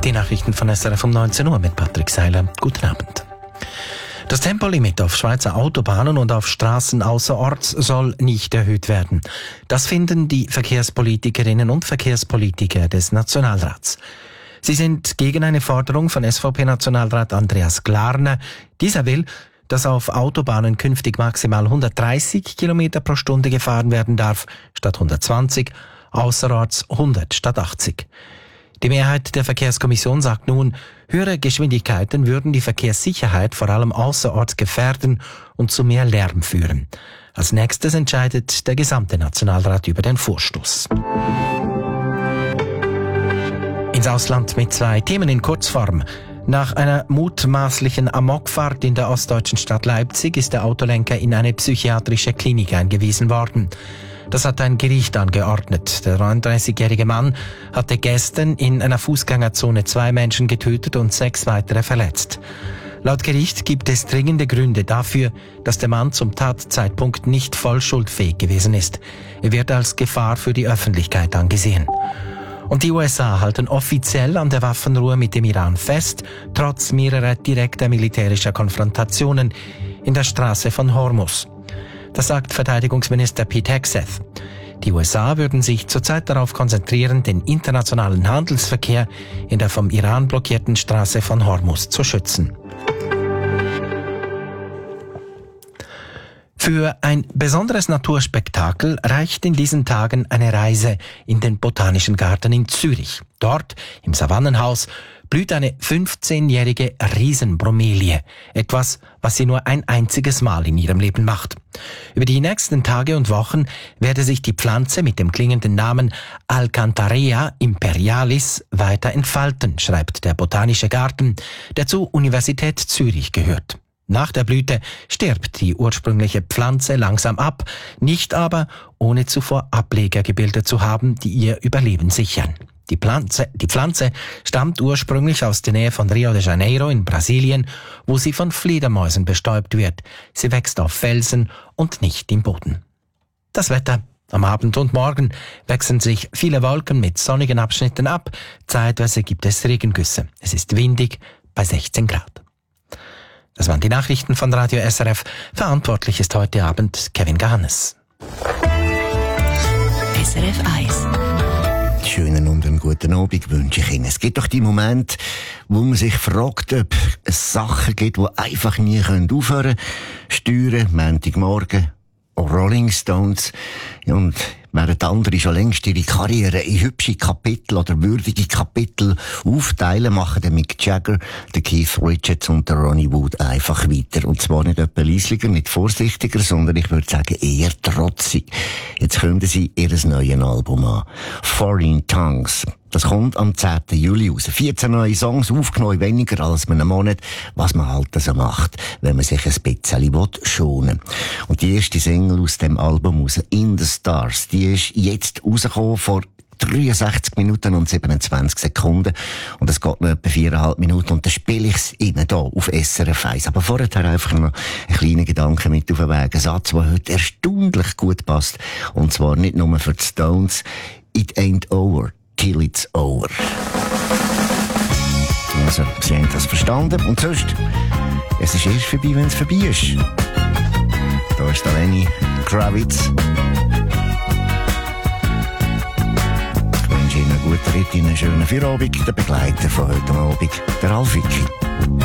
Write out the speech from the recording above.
Die Nachrichten von SRF um 19 Uhr mit Patrick Seiler. Guten Abend. Das Tempolimit auf Schweizer Autobahnen und auf Straßen außerorts soll nicht erhöht werden. Das finden die Verkehrspolitikerinnen und Verkehrspolitiker des Nationalrats. Sie sind gegen eine Forderung von SVP-Nationalrat Andreas Glarner. Dieser will, dass auf Autobahnen künftig maximal 130 Kilometer pro Stunde gefahren werden darf, statt 120, außerorts 100 statt 80. Die Mehrheit der Verkehrskommission sagt nun, höhere Geschwindigkeiten würden die Verkehrssicherheit vor allem außerorts gefährden und zu mehr Lärm führen. Als nächstes entscheidet der gesamte Nationalrat über den Vorstoß. Ins Ausland mit 2 Themen in Kurzform. Nach einer mutmaßlichen Amokfahrt in der ostdeutschen Stadt Leipzig ist der Autolenker in eine psychiatrische Klinik eingewiesen worden. Das hat ein Gericht angeordnet. Der 39-jährige Mann hatte gestern in einer Fußgängerzone 2 Menschen getötet und 6 weitere verletzt. Laut Gericht gibt es dringende Gründe dafür, dass der Mann zum Tatzeitpunkt nicht voll schuldfähig gewesen ist. Er wird als Gefahr für die Öffentlichkeit angesehen. Und die USA halten offiziell an der Waffenruhe mit dem Iran fest, trotz mehrerer direkter militärischer Konfrontationen in der Straße von Hormuz. Das sagt Verteidigungsminister Pete Hegseth. Die USA würden sich zurzeit darauf konzentrieren, den internationalen Handelsverkehr in der vom Iran blockierten Straße von Hormuz zu schützen. Für ein besonderes Naturspektakel reicht in diesen Tagen eine Reise in den Botanischen Garten in Zürich. Dort, im Savannenhaus, blüht eine 15-jährige Riesenbromelie. Etwas, was sie nur ein einziges Mal in ihrem Leben macht. Über die nächsten Tage und Wochen werde sich die Pflanze mit dem klingenden Namen Alcantarea imperialis weiter entfalten, schreibt der Botanische Garten, der zur Universität Zürich gehört. Nach der Blüte stirbt die ursprüngliche Pflanze langsam ab, nicht aber, ohne zuvor Ableger gebildet zu haben, die ihr Überleben sichern. Die Pflanze stammt ursprünglich aus der Nähe von Rio de Janeiro in Brasilien, wo sie von Fledermäusen bestäubt wird. Sie wächst auf Felsen und nicht im Boden. Das Wetter. Am Abend und Morgen wechseln sich viele Wolken mit sonnigen Abschnitten ab. Zeitweise gibt es Regengüsse. Es ist windig bei 16 Grad. Das waren die Nachrichten von Radio SRF. Verantwortlich ist heute Abend Kevin Gahannes. SRF 1. Schönen und einen guten Abend wünsche ich Ihnen. Es gibt doch die Momente, wo man sich fragt, ob es Sachen gibt, die einfach nie aufhören können. Steuern, Montagmorgen, Rolling Stones. Und während andere schon längst ihre Karriere in hübsche Kapitel oder würdige Kapitel aufteilen, machen der Mick Jagger, der Keith Richards und der Ronnie Wood einfach weiter. Und zwar nicht etwa leislicher, nicht vorsichtiger, sondern ich würde sagen eher trotzig. Jetzt kommen sie ihr neues Album an. Foreign Tongues. Das kommt am 10. Juli raus. 14 neue Songs, aufgenommen weniger als einen Monat, was man halt so macht, wenn man sich ein bisschen schonen will. Und die erste Single aus dem Album raus, In the Stars, die ist jetzt rausgekommen vor 63 Minuten und 27 Sekunden. Und es geht noch etwa 4,5 Minuten. Und dann spiele ich es Ihnen hier auf SRF 1. Aber vorher einfach noch einen kleinen Gedanken mit auf den Weg. Ein Satz, der heute erstaunlich gut passt. Und zwar nicht nur für die Stones. It ain't over till it's over. Also, Sie haben das verstanden. Und sonst, es ist erst vorbei, wenn es vorbei ist. Da ist Lenny Kravitz. Ich wünsche Ihnen einen guten Ritt, einen schönen Feierabend. Der Begleiter von heute Abend, der Ralf Wicki.